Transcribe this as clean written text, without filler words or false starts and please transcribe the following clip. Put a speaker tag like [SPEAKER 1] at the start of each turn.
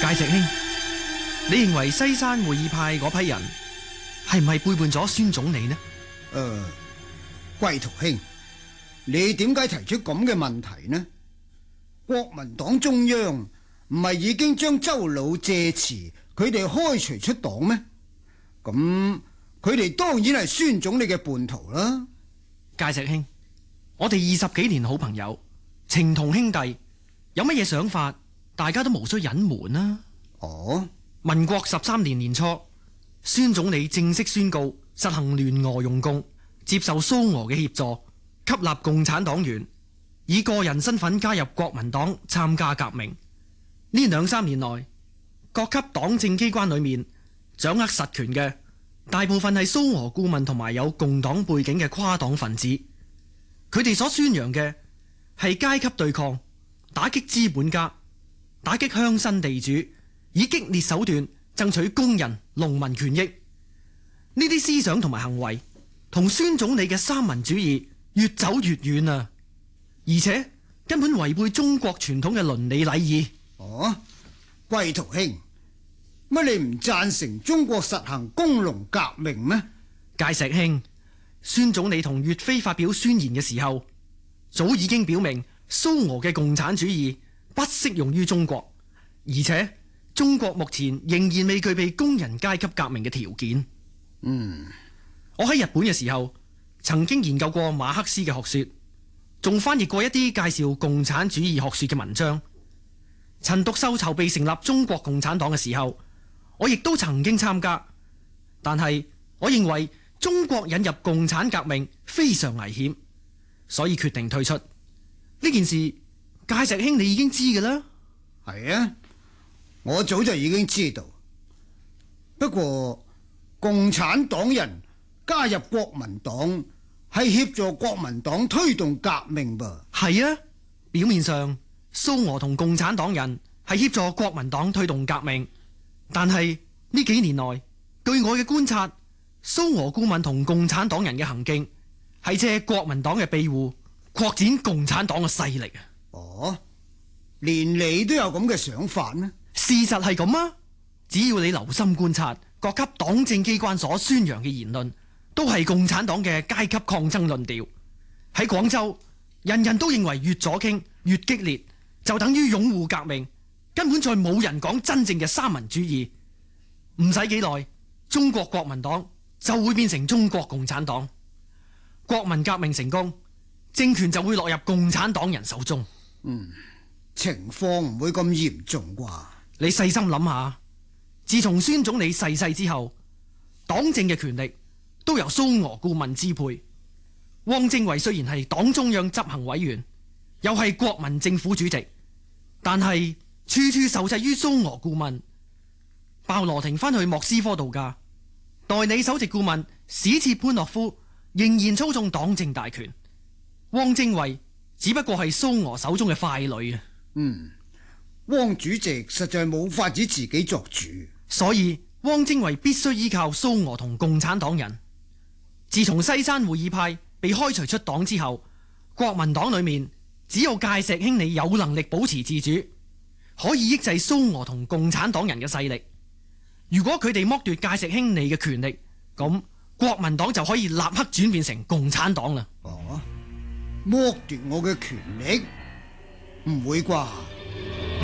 [SPEAKER 1] 介石兄，你認為西山會議派嗰批人係唔係背叛咗孫總理呢？
[SPEAKER 2] 貴圖兄，你點解提出咁嘅問題呢？國民黨中央唔係已經將周老謝慈佢哋開除出黨咩？咁佢哋當然係孫總理嘅叛徒啦。
[SPEAKER 1] 介石兄，我哋20幾年好朋友，情同兄弟，有乜嘢想法，大家都無需隱瞞啦。
[SPEAKER 2] 哦，
[SPEAKER 1] 民國13年年初，孫總理正式宣告實行聯俄容共，接受蘇俄嘅協助，吸納共產黨員，以個人身份加入國民黨參加革命。呢2-3年內，各級黨政機關裏面掌握實權嘅大部分係蘇俄顧問同埋有共黨背景嘅跨黨分子，佢哋所宣揚嘅係階級對抗，打擊資本家，打擊鄉紳地主，以激烈手段爭取工人農民權益。呢啲思想同埋行為同孫總理嘅三民主義越走越遠啊，而且根本違背中國傳統嘅倫理禮儀。
[SPEAKER 2] 哦，貴圖兄，乜你唔贊成中國實行工農革命咩？
[SPEAKER 1] 介石兄，孫總理同岳飛發表宣言嘅時候，早已經表明蘇俄嘅共產主義不適用於中國，而且中國目前仍然未具備工人階級革命嘅條件。我喺日本嘅時候，曾經研究過馬克思嘅學說，仲翻譯過一啲介紹共產主義學說嘅文章。陳獨秀籌備成立中國共產黨嘅時候，我亦都曾經參加，但係我認為中國引入共產革命非常危險，所以決定退出。呢件事，介石兄你已經知㗎啦。
[SPEAKER 2] 係啊，我早就已經知道。不過共產黨人加入國民黨係協助國民黨推動革命噃。係啊，
[SPEAKER 1] 表面上蘇俄同共產黨人係協助國民黨推動革命，但係呢幾年內，據我嘅觀察，蘇俄顧問同共產黨人嘅行徑係借國民黨嘅庇護擴展共產黨嘅勢力啊！
[SPEAKER 2] 哦，連你都有咁嘅想法咩？
[SPEAKER 1] 事實係咁啊！只要你留心觀察各級黨政機關所宣揚嘅言論，都係共產黨嘅階級抗爭論調。喺廣州，人人都認為越左傾越激烈，就等於擁護革命，根本再冇人講真正嘅三民主義。唔使幾耐，中國國民黨就會變成中國共產黨。國民革命成功，政權就會落入共產黨人手中。
[SPEAKER 2] 情況唔會咁嚴重啩？
[SPEAKER 1] 你細心諗下，自從孫總理逝世之後，黨政嘅權力都由蘇俄顧問支配。汪精衛雖然係黨中央執行委員，又係國民政府主席，但係處處受制於蘇俄顧問。鮑羅廷翻去莫斯科度假，代理首席顧問史切潘諾夫仍然操縱黨政大權。汪精衛只不過係蘇俄手中嘅傀儡啊！
[SPEAKER 2] 汪主席實在冇法子自己作主，
[SPEAKER 1] 所以汪精衛必須依靠蘇俄同共產黨人。自從西山會議派被開除出黨之後，國民黨裏面只有介石兄你有能力保持自主，可以抑制蘇俄同共產黨人嘅勢力。如果佢哋剝奪介石兄你嘅權力，咁國民黨就可以立刻轉變成共產黨啦。
[SPEAKER 2] 剝奪我嘅權力？唔會啩？